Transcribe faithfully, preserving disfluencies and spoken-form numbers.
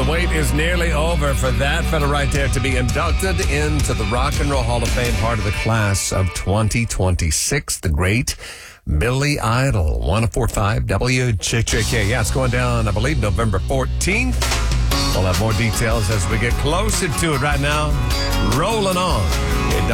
the wait is nearly over for that fella right there to be inducted into the Rock and Roll Hall of Fame, part of the class of twenty twenty-six. The great Billy Idol. one oh four point five W J J K. Yeah, it's going down, I believe, November fourteenth. We'll have more details as we get closer to it right now. Rolling on.